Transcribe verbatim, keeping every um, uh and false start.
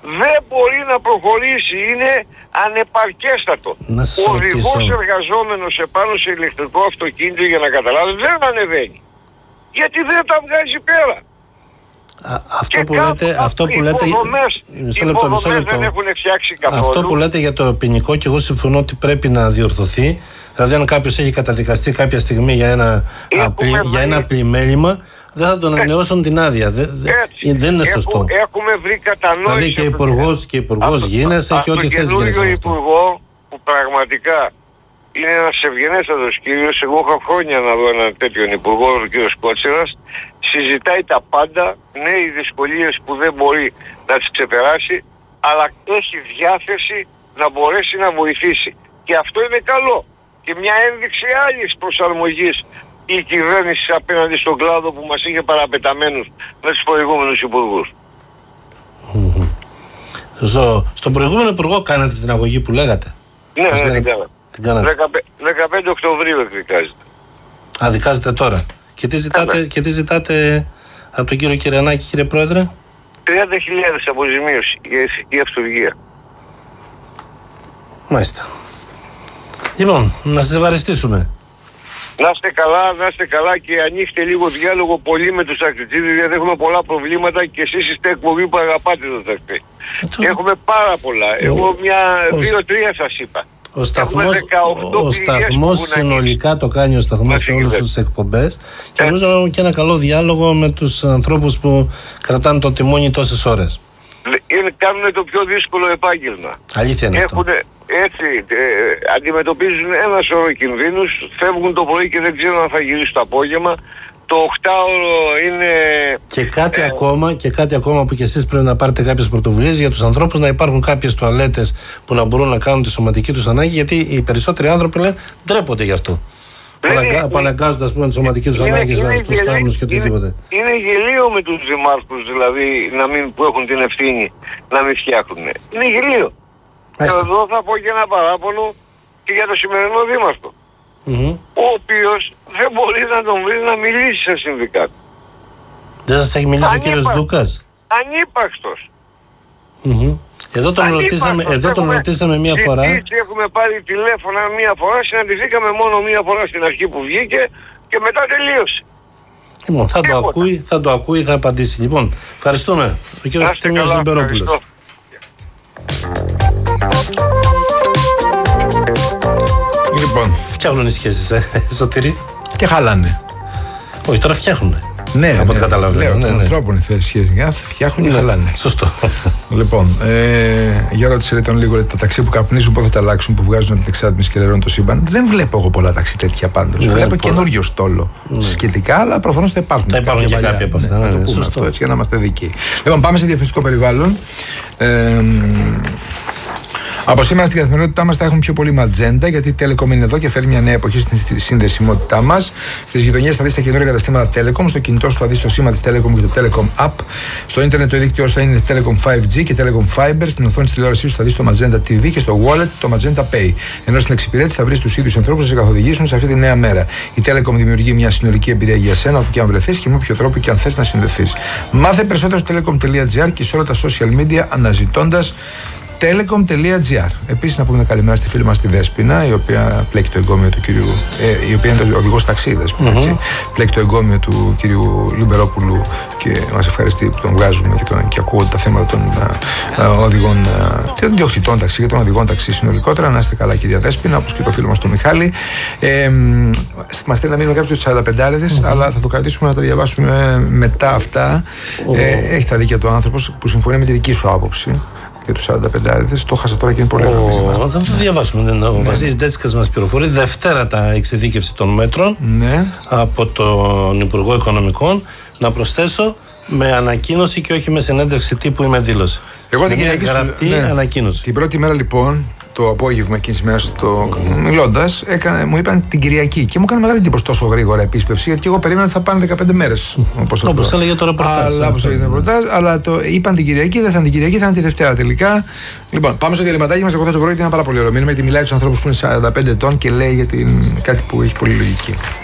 δεν μπορεί να προχωρήσει, είναι ανεπαρκέστατο. Ο οδηγός εργαζόμενος επάνω σε ηλεκτρικό αυτοκίνητο, για να καταλάβει, δεν ανεβαίνει. Γιατί δεν τα βγάζει πέρα. Α, αυτό, που λέτε, αυτό που λέτε, μισό λεπτό, μισό λεπτό. Δεν έχουν φτιάξει καθόλου. Αυτό που λέτε για το ποινικό, και εγώ συμφωνώ ότι πρέπει να διορθωθεί. Δηλαδή, αν κάποιος έχει καταδικαστεί κάποια στιγμή για ένα, απλή, για ένα πλημέλημα, δεν θα τον ανανεώσουν την άδεια. Δεν, δεν είναι σωστό. Έχουμε, έχουμε βρει κατανόηση. Δηλαδή και υπουργός, και υπουργός γίνεσαι και ό,τι θες γίνεσαι. Το υπουργό που πραγματικά είναι ένας ευγενέστατος κύριος. Εγώ έχω χρόνια να δω έναν τέτοιον υπουργό, ο κύριος Κότσιρας. Συζητάει τα πάντα, ναι, οι δυσκολίες που δεν μπορεί να τις ξεπεράσει, αλλά έχει διάθεση να μπορέσει να βοηθήσει. Και αυτό είναι καλό. Και μια ένδειξη άλλης προσαρμογής η κυβέρνηση απέναντι στον κλάδο που μας είχε παραπεταμένους με τους προηγούμενους υπουργούς. Mm-hmm. Στο, στον προηγούμενο υπουργό κάνατε την αγωγή που λέγατε? Ναι, ναι, την κάνατε. Την κάνατε. δεκαπέντε Οκτωβρίου εκδικάζεται. Αδικάζετε τώρα. Και τι ζητάτε, yeah, και τι ζητάτε από τον κύριο Κυρανάκη, κύριε Πρόεδρε? τριάντα χιλιάδες αποζημίωση για ηθική αυτουργία. Μάλιστα. Λοιπόν, να σας ευχαριστήσουμε. Να είστε καλά, να είστε καλά και ανοίξτε λίγο διάλογο πολύ με τους ταξιτζίδες, γιατί έχουμε πολλά προβλήματα και εσείς είστε εκπομπή που αγαπάτε το ταξί. Το... Έχουμε πάρα πολλά. Ο... Εγώ μια, ο... δύο-τρία σας είπα. Ο σταθμός, ο σταθμός συνολικά το κάνει ο σταθμός σε όλες τις εκπομπές και νομίζω και ένα καλό διάλογο με τους ανθρώπους που κρατάνε το τιμόνι τόσες ώρες. Είναι, κάνουν το πιο δύσκολο επάγγελμα. Αλήθεια είναι Έχουν, αυτό. Έτσι, ε, αντιμετωπίζουν ένα σώρο κινδύνους, φεύγουν το πρωί και δεν ξέρουν αν θα γυρίσουν το απόγευμα. Το οκτάωρο είναι... Και κάτι, ε, ακόμα, και κάτι ακόμα που και εσείς πρέπει να πάρετε κάποιες πρωτοβουλίες για τους ανθρώπους, να υπάρχουν κάποιες τουαλέτες που να μπορούν να κάνουν τη σωματική τους ανάγκη, γιατί οι περισσότεροι άνθρωποι λένε ντρέπονται γι' αυτό. Που αναγκάζονται, ας πούμε, τη σωματική τους ανάγκη στους θάμνους και οτιδήποτε. Είναι, είναι γελίο με τους δημάρχους, δηλαδή, να μην, που έχουν την ευθύνη να μην φτιάχνουν. Είναι γελίο. Και εδώ θα πω και ένα παράπονο και για το σημερινό δήμαρχο. Mm-hmm. Ο οποίος δεν μπορεί να τον βρει να μιλήσει σε συνδικάτο. Δεν σας έχει μιλήσει Ανύπαρκτος. Ο κύριος Λούκας? Ανύπαρκτος. Mm-hmm. Εδώ τον ρωτήσαμε, εδώ τον ρωτήσαμε μία φορά. Έχουμε πάρει τηλέφωνα μία φορά, συναντηθήκαμε μόνο μία φορά στην αρχή που βγήκε και μετά τελείωσε. Λοιπόν, θα το, ακούει, θα το ακούει, θα απαντήσει. Λοιπόν, ευχαριστούμε. Ο κύριος Κτήμιος Λιμπερόπουλος. Λοιπόν, φτιάχνουν οι σχέσεις, ε, Σωτήρη. Και χαλάνε. Όχι, τώρα φτιάχνουν. Ναι, από ναι, ό,τι καταλαβαίνω. Λέω, ναι, των ναι. ανθρώπων οι θέσεις σχέσεις φτιάχνουν και ναι, χαλάνε. Σωστό. Λοιπόν, ε, για ρώτησε τον λίγο τα ταξί που καπνίζουν, πότε θα τα αλλάξουν, που βγάζουν από την εξάτμιση και λερώνουν το σύμπαν. Δεν βλέπω εγώ πολλά ταξί τέτοια πάντως. Ναι, βλέπω καινούριο στόλο ναι. σχετικά, αλλά προφανώς θα υπάρχουν. Θα υπάρχουν και κάποια από αυτά. Ναι, ναι, ναι, σωστό. Αυτό, έτσι, για να είμαστε δικοί. Λοιπόν, πάμε σε διαφημιστικό περιβάλλον. Ε, Από σήμερα στην καθημερινότητά μας θα έχουμε πιο πολύ ματζέντα, γιατί η Telecom είναι εδώ και φέρνει μια νέα εποχή στην συνδεσιμότητά μας. Στις γειτονιές θα δεις τα καινούργια καταστήματα Telecom, στο κινητό σου θα δεις το σήμα της Telecom και το Telecom App. Στο ίντερνετ το δίκτυό σου θα είναι Telecom φάιβ τζι και Telecom Fiber. Στην οθόνη της τηλεόρασής σου θα δεις το Magenta τι βι και στο wallet το Magenta Pay. Ενώ στην εξυπηρέτηση θα βρεις τους ίδιους ανθρώπους να σε καθοδηγήσουν σε αυτή τη νέα μέρα. Η Telecom δημιουργεί μια συνολική εμπειρία για σένα, όπου και αν βρεθείς και με όποιο τρόπο και αν θες να συνδεθείς. Μάθε περισσότερο στο telecom τελεία gr και σε όλα τα social media αναζητώντας telecom.gr. Επίσης να πούμε καλημέρα στη φίλη μας τη Δέσποινα, η οποία πλέκει το εγκόμιο του κυρίου, ε, η οποία είναι οδηγός ταξί, Δέσποινα, mm-hmm. πλέκει το εγκόμιο του κυρίου Λιμπερόπουλου και μας ευχαριστεί που τον βγάζουμε και, τον, και ακούγονται τα θέματα των α, α, οδηγών και των διοκτητών ταξί και των οδηγών ταξί συνολικότερα. Να είστε καλά, κυρία Δέσποινα, όπως και το φίλο μας τον Μιχάλη. Ε, μας θέλει να μείνουμε κάποιους σαρανταπεντάριδες, mm-hmm. αλλά θα το κρατήσουμε να τα διαβάσουμε μετά αυτά. Oh. Ε, έχει τα δίκαια του άνθρωπος που συμφωνεί με τη δική σου άποψη. Για τους σαρανταπεντάριδες, το χάσα τώρα και είναι πολύ oh, θα το διαβάσουμε. Ναι. Ο Βασίλης Ντέτσικας μας πληροφορεί Δευτέρα τα εξειδίκευση των μέτρων ναι. από τον Υπουργό Οικονομικών. Να προσθέσω με ανακοίνωση και όχι με συνέντευξη τύπου ή με δήλωση. Εγώ την Κυριακή γραπτή ναι. ανακοίνωση. Την πρώτη μέρα λοιπόν, το απόγευμα εκείνη τη μέρα, μιλώντας, μου είπαν την Κυριακή και μου έκανε μεγάλη εντύπωση τόσο γρήγορα επίσκεψη, γιατί και εγώ περίμενα ότι θα πάνε δεκαπέντε μέρες. Όπως έλεγε το ρεπορτάζ. Αλλά, όπως έλεγε το ρεπορτάζ, αλλά το είπαν την Κυριακή, δεν θα είναι την Κυριακή, θα είναι τη Δευτέρα τελικά. Λοιπόν, πάμε στο διαλυματάκι μας. Εγώ θα το βρω γιατί είναι ένα πάρα πολύ ωραίο μήνυμα, γιατί μιλάει στους ανθρώπους που είναι σαράντα πέντε ετών και λέει για την... κάτι που έχει πολύ λογική.